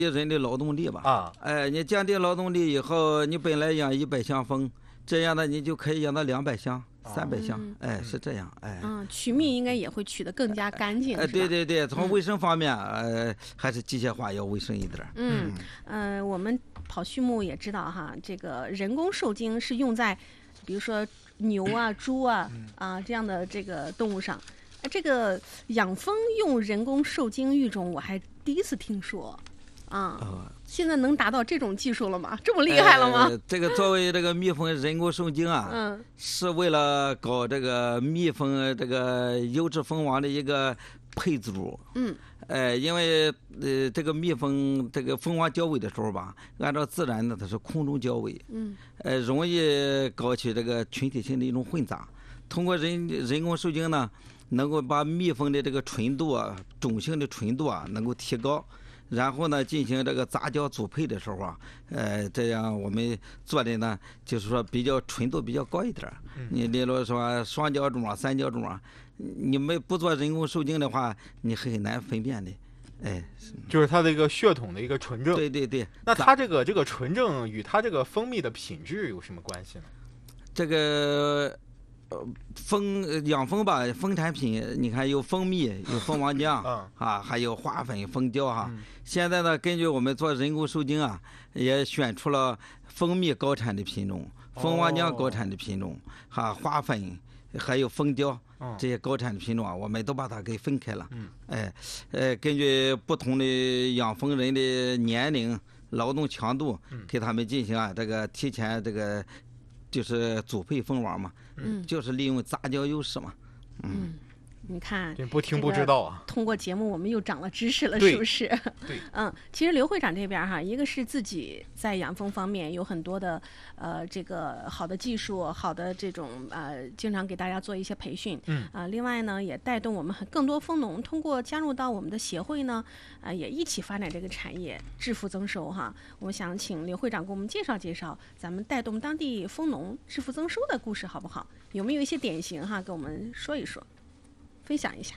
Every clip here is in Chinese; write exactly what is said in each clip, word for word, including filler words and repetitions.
人的劳动力吧。 啊， 哎，你降低劳动力以后，你本来养一百箱蜂，这样的你就可以养到两百箱、三百箱。 嗯哎，是这样。哎， 嗯，取蜜应该也会取得更加干净。 哎，对对对，从嗯卫生方面，呃，还是机械化要卫生一点。 嗯，呃，我们跑畜牧也知道哈，这个人工受精是用在，比如说牛啊、猪啊啊这样的这个动物上。哎，这个养蜂用人工受精育种，我还第一次听说。啊、 哦现在能达到这种技术了吗？这么厉害了吗？ 呃、这个作为这个蜜蜂人工受精啊， 嗯， 是为了搞这个蜜蜂这个优质蜂王的一个配组。 嗯， 呃，因为呃这个蜜蜂这个蜂王交尾的时候吧，按照自然的它是空中交尾， 嗯， 呃，容易搞起这个群体性的一种混杂。通过人人工受精呢，能够把蜜蜂的这个纯度啊、种性的纯度啊能够提高。然后呢，进行这个杂交组配的时候啊，呃，这样我们做的呢，就是说比较纯度比较高一点。你例如说双交种啊、三交种啊，你们不做人工受精的话，你很难分辨的。哎， 就是它的一个血统的一个纯正。 对对对。 那它这个这个纯正与它这个蜂蜜的品质有什么关系呢？ 这个。呃，蜂养蜂吧，蜂产品你看有蜂蜜，有蜂王浆、 嗯、 啊，还有花粉、蜂胶哈、 嗯。 现在呢，根据我们做人工受精啊，也选出了蜂蜜高产的品种、蜂王浆高产的品种，哈、哦啊，花粉还有蜂胶、嗯、这些高产的品种啊，我们都把它给分开了。 嗯， 哎，呃，根据不同的养蜂人的年龄、劳动强度，给他们进行啊这个提前这个。就是组配蜂王嘛， 嗯， 就是利用杂交优势嘛， 嗯，嗯你看， 不听不知道啊。 通过节目我们又长了知识了， 是不是？ 对， 嗯，其实刘会长这边哈，一个是自己在养蜂方面有很多的呃这个好的技术，好的这种呃，经常给大家做一些培训， 嗯啊、呃，另外呢也带动我们很更多蜂农通过加入到我们的协会呢，啊、呃，也一起发展这个产业，致富增收哈。我想请刘会长给我们介绍介绍咱们带动当地蜂农致富增收的故事好不好？有没有一些典型哈，给我们说一说。分享一下。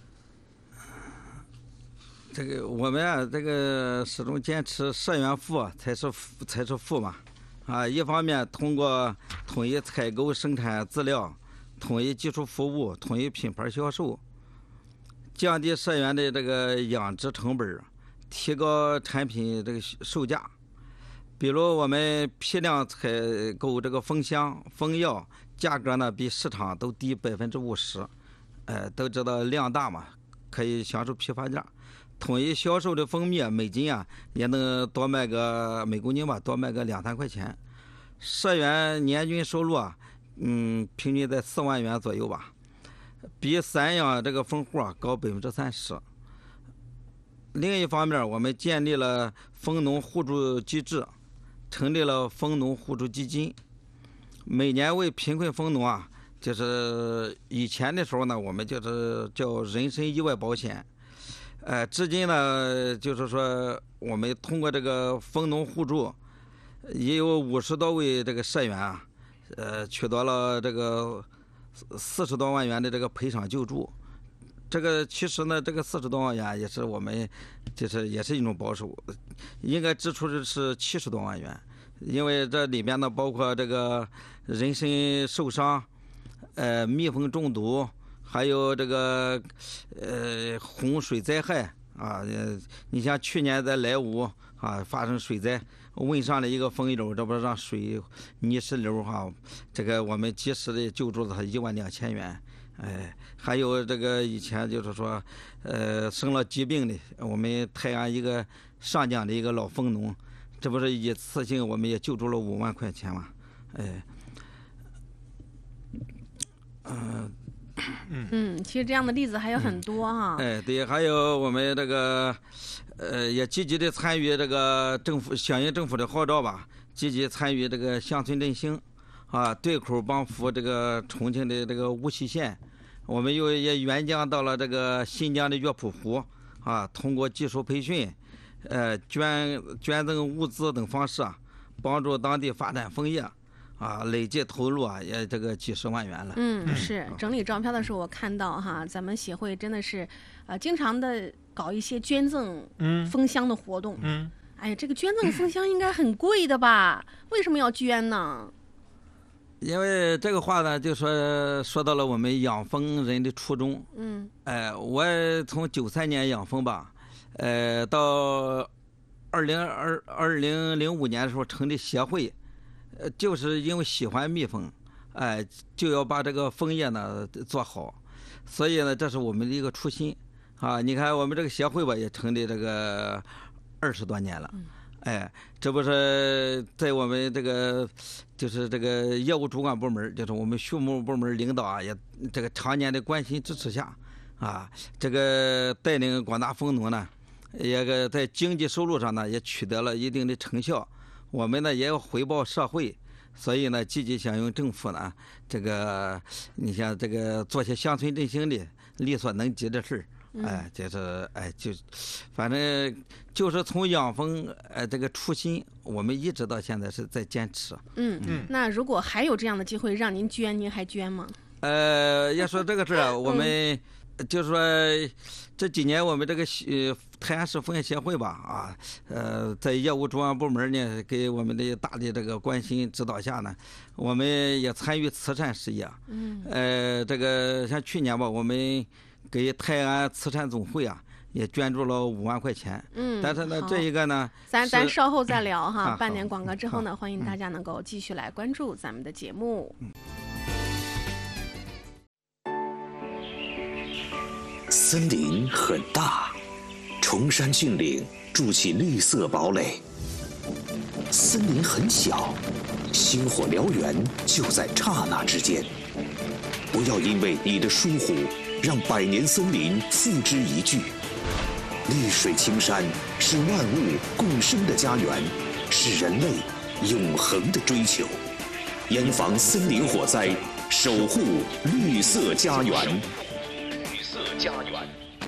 这个我们啊，这个始终坚持社员富才是才是富嘛，啊，一方面通过统一采购、生产资料，统一技术服务，统一品牌销售，降低社员的这个养殖成本，提高产品这个售价。比如我们批量采购这个蜂箱、蜂药，价格呢比市场都低百分之五十。呃，都知道量大嘛，可以享受批发价。统一销售的蜂蜜每斤啊，也能多卖个每公斤吧，多卖个两三块钱。社员年均收入啊，嗯，平均在四万元左右吧，比散养这个蜂户啊高百分之三十。另一方面，我们建立了蜂农互助机制，成立了蜂农互助基金，每年为贫困蜂农啊。就是以前的时候呢，我们就是叫人身意外保险，呃，至今呢，就是说我们通过这个蜂农互助，也有五十多位这个社员啊，呃，取得了这个四十多万元的这个赔偿救助。这个其实呢，这个四十多万元也是我们就是也是一种保守，应该支出的是七十多万元，因为这里面呢包括这个人身受伤。呃，蜜蜂中毒，还有这个呃洪水灾害啊，呃，你像去年在莱芜啊发生水灾，问上了一个蜂友，这不是让水泥石流哈、啊，这个我们及时的救助了他一万两千元，哎，还有这个以前就是说，呃，生了疾病的，我们泰安一个上江的一个老蜂农，这不是一次性我们也救助了五万块钱嘛，哎。 嗯嗯，其实这样的例子还有很多哈、 嗯。哎，对，还有我们这个，呃，也积极的参与这个政府响应政府的号召吧，积极参与这个乡村振兴，啊，对口帮扶这个重庆的这个无锡县，我们又也援疆到了这个新疆的乐谱湖，啊，通过技术培训，呃，捐捐赠物资等方式啊，帮助当地发展枫叶。啊，累计投入啊，也这个几十万元了。 嗯，是整理招标的时候，我看到哈，咱们协会真的是，呃，经常的搞一些捐赠、 嗯封箱的活动。 嗯， 哎呀，这个捐赠封箱应该很贵的吧？为什么要捐呢？ 因为这个话呢，就说说到了我们养蜂人的初衷。 嗯， 哎，我从九三年养蜂吧，呃，到二零二二零零五年的时候成立协会，呃，就是因为喜欢蜜蜂，哎，就要把这个蜂业呢做好，所以呢，这是我们的一个初心啊。你看我们这个协会吧，也成立这个二十多年了。 嗯哎，这不是在我们这个就是这个业务主管部门，就是我们畜牧部门领导啊，也这个常年的关心支持下，啊，这个带领广大蜂农呢，也个在经济收入上呢也取得了一定的成效。我们呢也要回报社会，所以呢积极响应政府呢，这个你像这个做些乡村振兴的力所能及的事儿。哎，就是哎，就反正就是从养蜂呃这个初心，我们一直到现在是在坚持。 嗯嗯。那如果还有这样的机会让您捐，您还捐吗？ 呃，要说这个事儿啊，我们就是说这几年我们这个呃泰安市蜂业协会吧啊，呃，在业务主管部门呢给我们的大的这个关心指导下呢，我们也参与慈善事业。嗯。呃，这个像去年吧，我们给泰安慈善总会啊，也捐助了五万块钱。嗯，但是呢，这一个呢， 咱咱稍后再聊哈。啊、半年广告之后呢，欢迎大家能够继续来关注咱们的节目。嗯、 森林很大，崇山峻岭筑起绿色堡垒；森林很小，星火燎原就在刹那之间。不要因为你的疏忽，让百年森林付之一炬。绿水青山是万物共生的家园，是人类永恒的追求。严防森林火灾，守护绿色家园。绿色家园。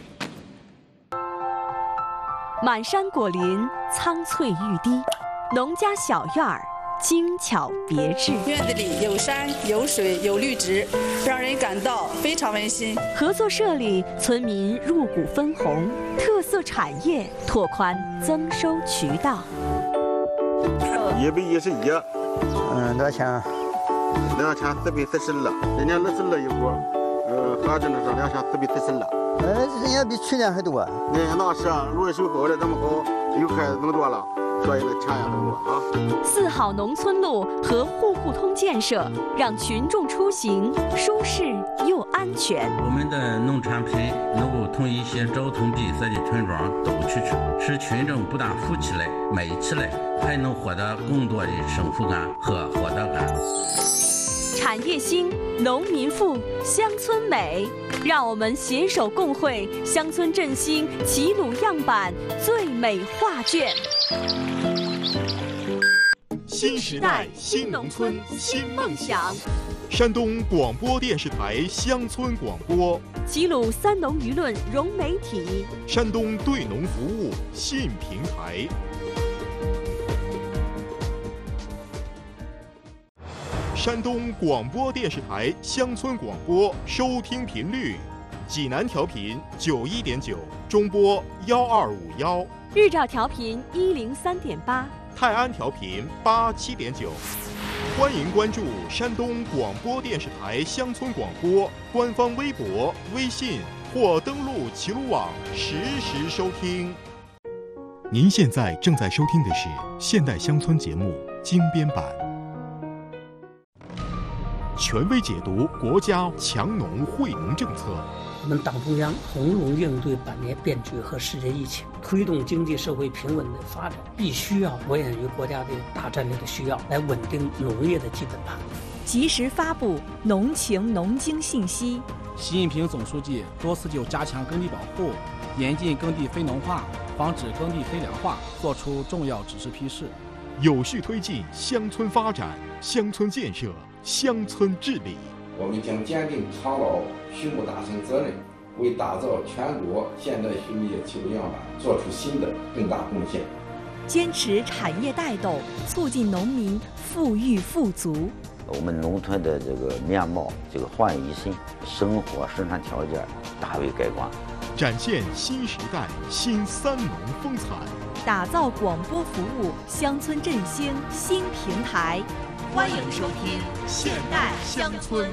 满山果林，苍翠欲滴，农家小院儿，精巧别致。 院子里有山有水有绿植，让人感到非常温馨。 合作社里，村民入股分红，特色产业拓宽增收渠道。 一百一十一， 嗯，多少钱？ 两千四百四十二，人家那是那一股，呃，合着那是两千四百四十二。 呃，人家比去年还多。 那那是如果收好的这么好，又开始更多了。所以呢，钱也更多啊。 四好农村路和户户通建设，让群众出行舒适又安全。 我们的农产品能够同一些交通闭塞的村庄走出去，使群众不但富起来、美起来，还能获得更多的幸福感和获得感。 产业兴，农民富，乡村美。让我们携手共绘乡村振兴齐鲁样板最美画卷。 新时代新农村新梦想。 山东广播电视台乡村广播， 齐鲁三农舆论融媒体， 山东对农服务信平台。山东广播电视台乡村广播收听频率：济南调频九一点九，中波幺二五幺； 日照调频一零三点八， 泰安调频八七点九。欢迎关注山东广播电视台乡村广播官方微博、微信或登录齐鲁网实时收听。您现在正在收听的是现代乡村节目精编版。权威解读国家强农惠农政策。 我们党中央从容应对百年变局和世界疫情，推动经济社会平稳的发展，必须要着眼于国家的大战略的需要，来稳定农业的基本盘。 及时发布农情农经信息。 习近平总书记多次就加强耕地保护、严禁耕地非农化、防止耕地非粮化作出重要指示批示， 有序推进乡村发展、乡村建设、乡村治理。 我们将坚定倡导畜牧大省责任，为打造全国现代畜牧业齐鲁样板做出新的更大贡献。 坚持产业带动，促进农民富裕富足。 我们农村的这个面貌这个焕然一新，生活生产条件大为改观。 展现新时代新三农风采， 打造广播服务乡村振兴新平台。欢迎收听《现代乡村》。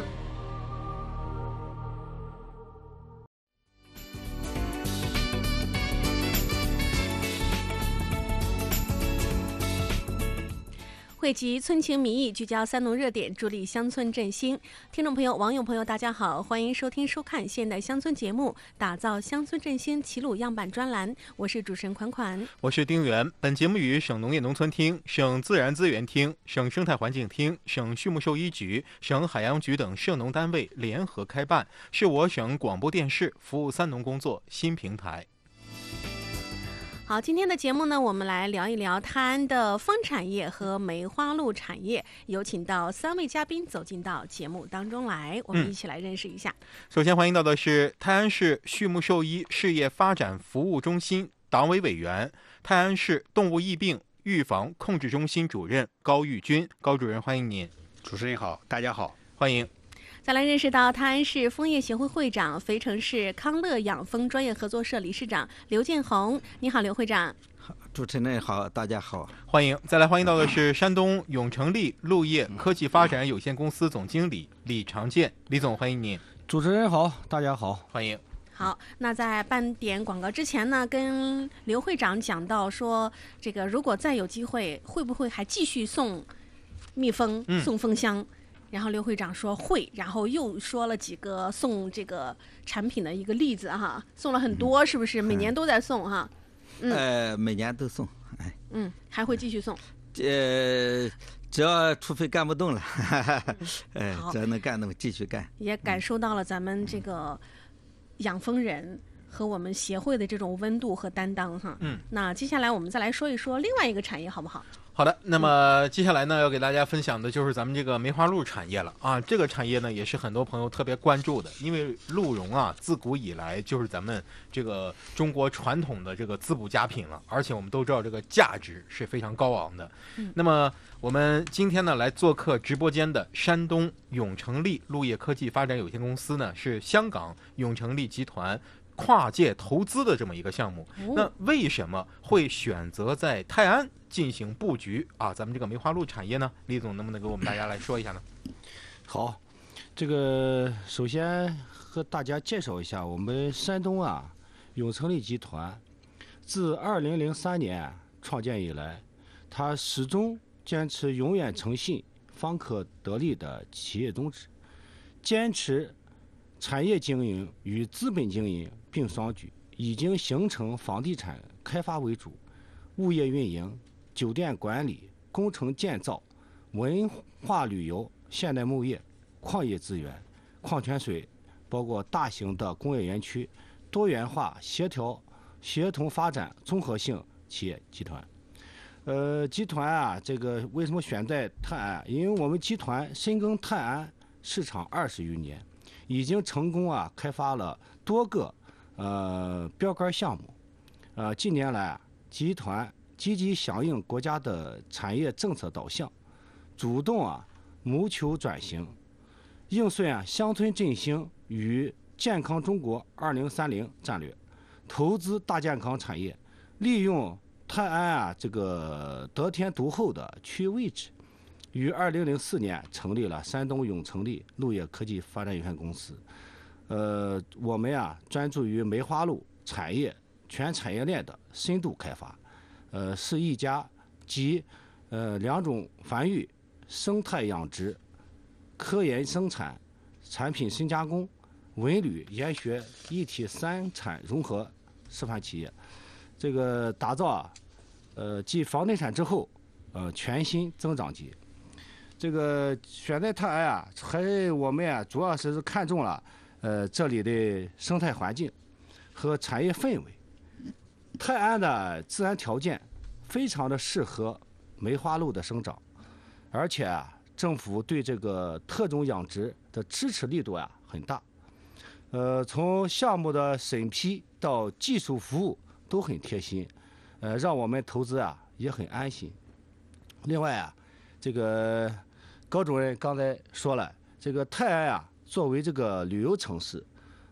汇集村情民意，聚焦三农热点，助力乡村振兴。听众朋友、网友朋友，大家好，欢迎收听收看现代乡村节目，打造乡村振兴齐鲁样板专栏。我是主持人款款， 我是丁元。本节目与省农业农村厅、省自然资源厅、省生态环境厅、省畜牧兽医局、省海洋局等涉农单位联合开办，是我省广播电视服务三农工作新平台。 好，今天的节目呢，我们来聊一聊泰安的风产业和梅花鹿产业。有请到三位嘉宾走进到节目当中来，我们一起来认识一下。嗯、 首先欢迎到的是泰安市畜牧兽医事业发展服务中心党委委员、泰安市动物疫病预防控制中心主任高玉军。高主任，欢迎您。 主持人好，大家好， 欢迎。 再来认识到泰安市枫叶协会会长、肥城市康乐养蜂专业合作社理事长刘建红。你好，刘会长。 主持人好，大家好， 欢迎。再来欢迎到的是山东永成力陆业科技发展有限公司总经理李长建。李总，欢迎您。 主持人好，大家好， 欢迎。 好，那在半点广告之前呢，跟刘会长讲到说，这个如果再有机会，会不会还继续送蜜蜂、 嗯、 送蜂箱？然后刘会长说会，然后又说了几个送这个产品的一个例子哈，送了很多，是不是？每年都在送哈。 嗯，呃，每年都送，哎。 嗯，还会继续送。 呃，只要除非干不动了，哎，只要能干动，继续干。 也感受到了咱们这个养蜂人和我们协会的这种温度和担当哈。 嗯。 那接下来我们再来说一说另外一个产业，好不好？ 好的，那么接下来呢，要给大家分享的就是咱们这个梅花鹿产业了啊。这个产业呢，也是很多朋友特别关注的，因为鹿茸啊，自古以来就是咱们这个中国传统的这个滋补佳品了，而且我们都知道这个价值是非常高昂的。 嗯、 那么我们今天呢，来做客直播间的山东永成力陆业科技发展有限公司呢，是香港永成力集团跨界投资的这么一个项目。 哦、 那为什么会选择在泰安进行布局啊？咱们这个梅花鹿产业呢，李总能不能给我们大家来说一下呢？ 好，这个首先和大家介绍一下，我们山东啊永成力集团自二零零三年创建以来，它始终坚持永远诚信、方可得利的企业宗旨，坚持产业经营与资本经营并双举，已经形成房地产开发为主、物业运营、酒店管理、工程建造、文化旅游、现代牧业、矿业资源、矿泉水，包括大型的工业园区，多元化、协调、协同发展综合性企业集团。呃，集团啊，这个为什么选在泰安？因为我们集团深耕泰安市场二十余年，已经成功啊开发了多个呃标杆项目。呃，近年来啊，集团积极响应国家的产业政策导向，主动啊谋求转型，应顺啊乡村振兴与健康中国二零三零战略，投资大健康产业，利用泰安啊这个得天独厚的区域位置，于二零零四年成立了山东永成力陆业科技发展有限公司。呃，我们啊专注于梅花鹿产业全产业链的深度开发。呃，是一家集呃两种繁育、生态养殖、科研生产、产品深加工、文旅研学一体三产融合示范企业。这个打造啊，呃，继房地产之后，呃，全新增长极。这个选在泰安啊，还我们啊，主要是看中了呃这里的生态环境和产业氛围。泰安的自然条件非常的适合梅花鹿的生长，而且啊，政府对这个特种养殖的支持力度啊很大。呃，从项目的审批到技术服务都很贴心，呃，让我们投资啊也很安心。另外啊，这个高主任刚才说了，这个泰安啊作为这个旅游城市，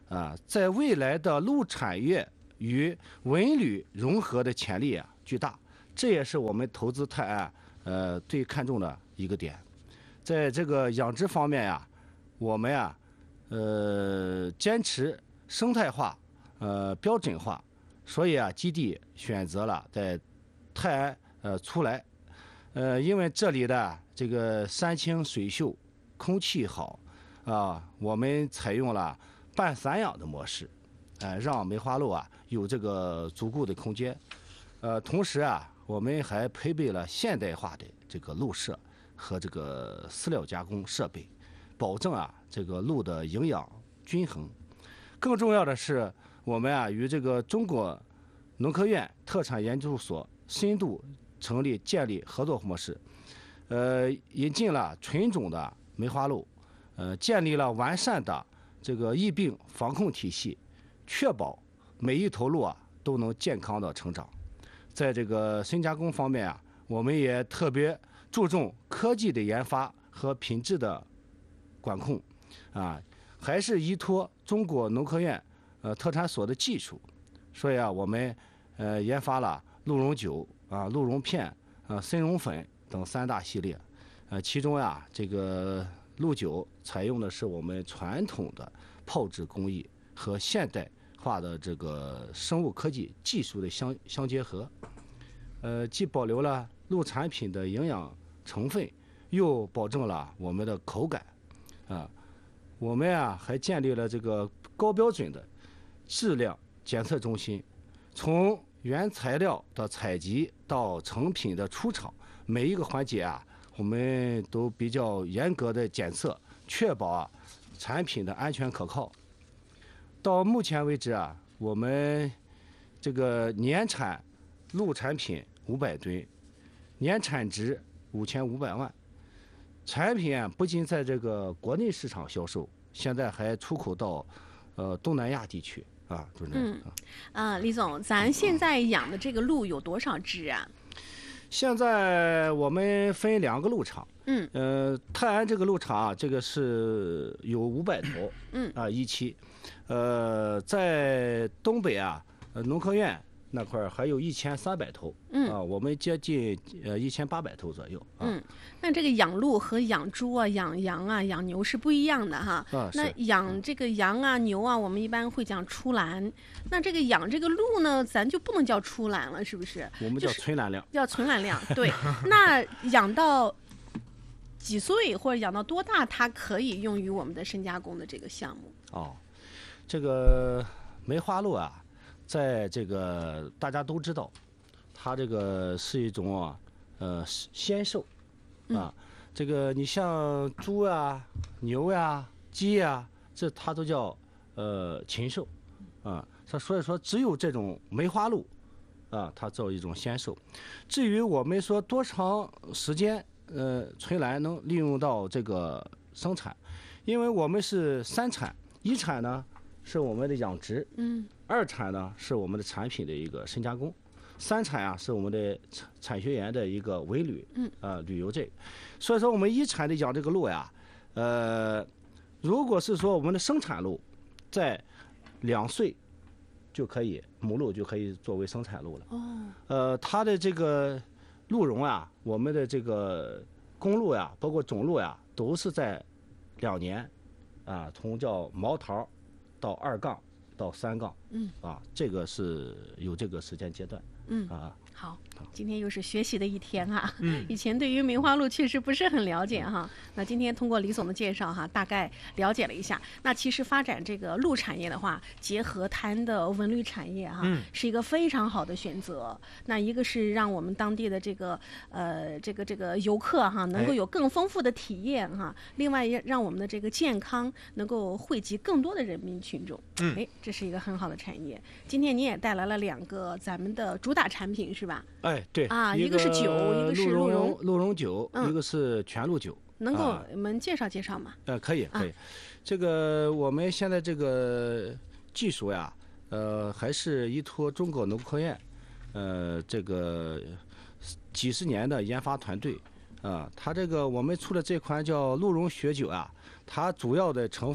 啊，在未来的鹿产业与文旅融合的潜力啊巨大，这也是我们投资泰安呃最看重的一个点。在这个养殖方面呀，我们啊呃坚持生态化呃标准化，所以啊基地选择了在泰安呃出来，呃因为这里的这个山清水秀，空气好啊，我们采用了半散养的模式，呃，让梅花鹿啊有这个足够的空间，呃，同时啊，我们还配备了现代化的这个鹿舍和这个饲料加工设备，保证啊这个鹿的营养均衡。更重要的是，我们啊与这个中国农科院特产研究所深度成立建立合作模式，呃，引进了纯种的梅花鹿，呃，建立了完善的这个疫病防控体系，确保每一头鹿啊都能健康的成长。在这个深加工方面啊，我们也特别注重科技的研发和品质的管控，啊，还是依托中国农科院呃特产所的技术，所以啊，我们呃研发了鹿茸酒啊、鹿茸片、呃参茸粉等三大系列，呃，其中呀，这个鹿酒采用的是我们传统的炮制工艺和现代化的这个生物科技技术的相相结合，呃，既保留了鹿产品的营养成分，又保证了我们的口感，啊，我们啊还建立了这个高标准的质量检测中心，从原材料的采集到成品的出厂，每一个环节啊，我们都比较严格的检测，确保啊产品的安全可靠。到目前为止啊，我们这个年产鹿产品五百吨，年产值五千五百万。产品啊不仅在这个国内市场销售，现在还出口到呃东南亚地区啊，主任。 嗯，啊、呃，李总，咱现在养的这个鹿有多少只啊？ 现在我们分两个鹿场， 嗯， 呃，泰安这个鹿场啊，这个是有五百头， 嗯， 啊一期，呃，在东北啊，呃农科院那块儿还有一千三百头， 嗯， 啊，我们接近呃一千八百头左右，啊、 嗯，那这个养鹿和养猪啊、养羊啊、养牛是不一样的哈。 啊， 那养这个羊啊、牛啊，我们一般会讲出栏。那这个养这个鹿呢，咱就不能叫出栏了，是不是？ 我们叫存栏量。 叫存栏量，对。那养到几岁或者养到多大，它可以用于我们的深加工的这个项目？ 哦，这个梅花鹿啊。在这个大家都知道，它这个是一种啊，呃，仙兽，啊，嗯、这个你像猪啊、牛呀、啊、鸡呀、啊，这它都叫呃禽兽，啊，它所以说只有这种梅花鹿，啊，它叫一种仙兽。至于我们说多长时间，呃，存栏能利用到这个生产，因为我们是三产，一产呢是我们的养殖， 嗯。 二产呢是我们的产品的一个深加工，三产啊是我们的产产学研的一个文旅， 嗯， 呃旅游这个，所以说我们一产的养这个鹿呀，呃，如果是说我们的生产鹿，在两岁就可以母鹿就可以作为生产鹿了， 哦， 呃，它的这个鹿茸啊，我们的这个公鹿呀，包括种鹿呀，都是在两年，啊，从叫毛桃到二杠。到三杠， 嗯啊，这个是有这个时间阶段， 嗯啊， 好，今天又是学习的一天啊， 嗯， 以前对于梅花鹿确实不是很了解哈，那今天通过李总的介绍哈，大概了解了一下。那其实发展这个鹿产业的话，结合泰安的文旅产业哈， 嗯， 是一个非常好的选择。那一个是让我们当地的这个呃这个这个游客哈，能够有更丰富的体验哈，哎、另外也让我们的这个健康能够惠及更多的人民群众。 嗯， 哎，这是一个很好的产业。今天你也带来了两个咱们的主打产品是吧？ 哎，对啊，一个是酒，一个是鹿茸， 鹿茸酒， 嗯、 一个是全鹿酒。 能够我们介绍介绍吗？ 呃，可以，可以。 啊、 这个我们现在这个技术呀，呃，还是依托中国农科院，呃，这个几十年的研发团队啊、呃，它这个我们出的这款叫鹿茸血酒啊，它主要的成分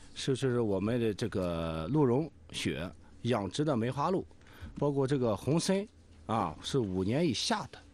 就是我们的这个鹿茸血养殖的梅花鹿，包括这个红参啊，是五年以下的。